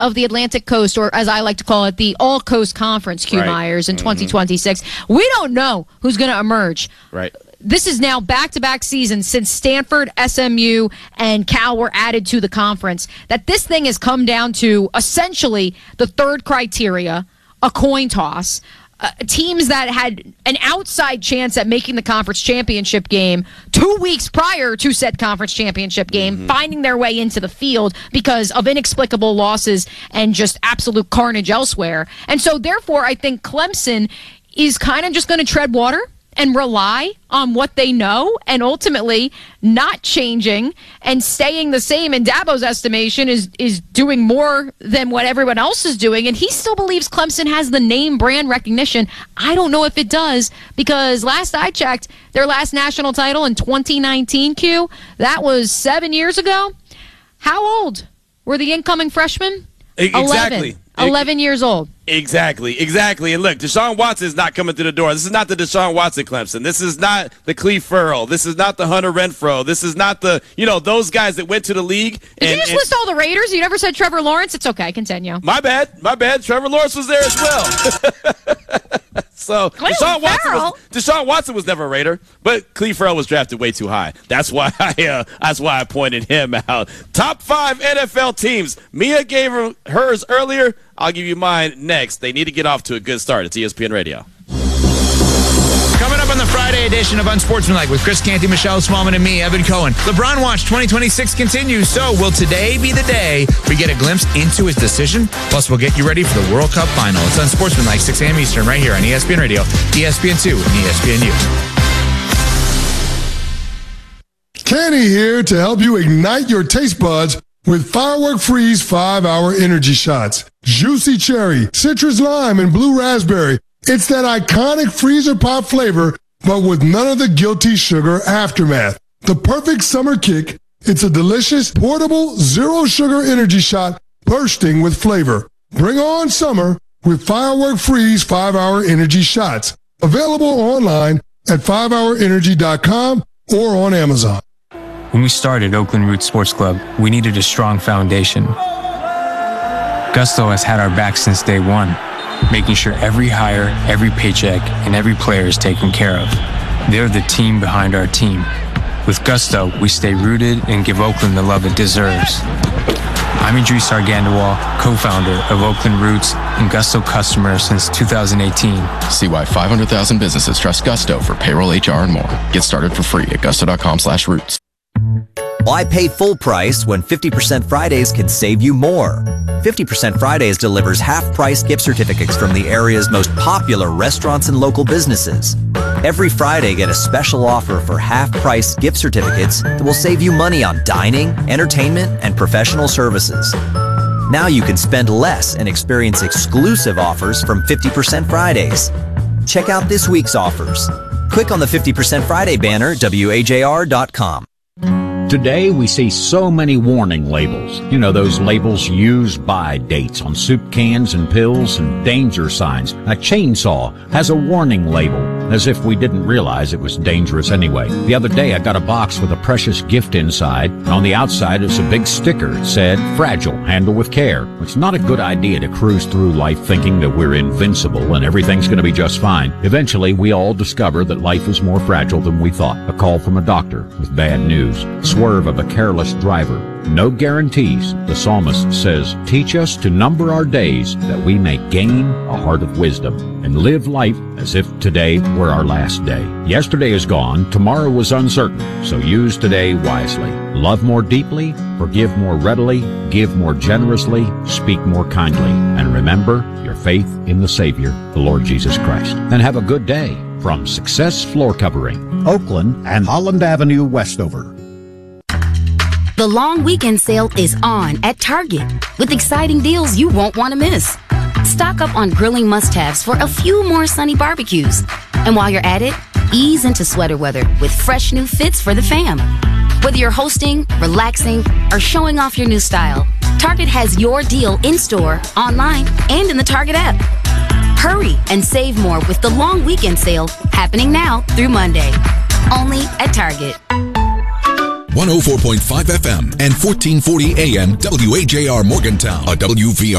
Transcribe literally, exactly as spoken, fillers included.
of the Atlantic Coast, or as I like to call it, the All-Coast Conference, Q right. Myers, in mm-hmm. twenty twenty-six. We don't know who's going to emerge. Right. This is now back-to-back seasons since Stanford, S M U, and Cal were added to the conference, that this thing has come down to essentially the third criteria, a coin toss. Uh, teams that had an outside chance at making the conference championship game two weeks prior to said conference championship game, mm-hmm. finding their way into the field because of inexplicable losses and just absolute carnage elsewhere. And so, therefore, I think Clemson is kind of just going to tread water and rely on what they know, and ultimately not changing and staying the same. In Dabo's estimation, is is doing more than what everyone else is doing, and he still believes Clemson has the name brand recognition. I don't know if it does, because last I checked, their last national title in twenty nineteen, Q, that was seven years ago. How old were the incoming freshmen? Exactly. eleven, eleven years old. Exactly, exactly. And look, Deshaun Watson is not coming through the door. This is not the Deshaun Watson Clemson. This is not the Cleve Ferrell. This is not the Hunter Renfrow. This is not the, you know, those guys that went to the league. Did and, you just and, list all the Raiders? You never said Trevor Lawrence? It's okay. Continue. My bad. My bad. Trevor Lawrence was there as well. So Deshaun Watson, was, Deshaun Watson was never a Raider, but Cleve Ferrell was drafted way too high. That's why I uh, that's why I pointed him out. Top five N F L teams. Mia gave her, hers earlier. I'll give you mine next. They need to get off to a good start. It's E S P N Radio. Coming up on the Friday edition of Unsportsmanlike with Chris Canty, Michelle Smallman, and me, Evan Cohen. LeBron Watch twenty twenty-six continues. So will today be the day we get a glimpse into his decision? Plus, we'll get you ready for the World Cup final. It's Unsportsmanlike, six a.m. Eastern, right here on E S P N Radio, E S P N two, and E S P N U. Kenny here to help you ignite your taste buds with Firework Freeze five hour energy shots. Juicy cherry, citrus lime, and blue raspberry. It's that iconic freezer pop flavor, but with none of the guilty sugar aftermath. The perfect summer kick. It's a delicious, portable, zero-sugar energy shot bursting with flavor. Bring on summer with Firework Freeze five hour energy shots. Available online at five hour energy dot com or on Amazon. When we started Oakland Roots Sports Club, we needed a strong foundation. Gusto has had our back since day one, making sure every hire, every paycheck, and every player is taken care of. They're the team behind our team. With Gusto, we stay rooted and give Oakland the love it deserves. I'm Idris Argandawal, co-founder of Oakland Roots and Gusto customer since two thousand eighteen. See why five hundred thousand businesses trust Gusto for payroll, H R, and more. Get started for free at gusto.com slash roots. Why pay full price when fifty percent Fridays can save you more? fifty percent Fridays delivers half-price gift certificates from the area's most popular restaurants and local businesses. Every Friday, get a special offer for half-price gift certificates that will save you money on dining, entertainment, and professional services. Now you can spend less and experience exclusive offers from fifty percent Fridays. Check out this week's offers. Click on the fifty percent Friday banner, W A J R dot com. Today, we see so many warning labels. You know, those labels used by dates on soup cans and pills and danger signs. A chainsaw has a warning label, as if we didn't realize it was dangerous anyway. The other day, I got a box with a precious gift inside. On the outside, it's a big sticker. It said, fragile, handle with care. It's not a good idea to cruise through life thinking that we're invincible and everything's going to be just fine. Eventually, we all discover that life is more fragile than we thought. A call from a doctor with bad news. Swerve of a careless driver. No guarantees. The psalmist says, teach us to number our days that we may gain a heart of wisdom and live life as if today were our last day. Yesterday is gone. Tomorrow is uncertain. So use today wisely. Love more deeply, forgive more readily, give more generously, speak more kindly, and remember your faith in the Savior, the Lord Jesus Christ. And have a good day from Success Floor Covering, Oakland and Holland Avenue, Westover. The long weekend sale is on at Target with exciting deals you won't want to miss. Stock up on grilling must-haves for a few more sunny barbecues. And while you're at it, ease into sweater weather with fresh new fits for the fam. Whether you're hosting, relaxing, or showing off your new style, Target has your deal in-store, online, and in the Target app. Hurry and save more with the long weekend sale happening now through Monday. Only at Target. one oh four point five F M and fourteen forty A M W A J R Morgantown, a W V R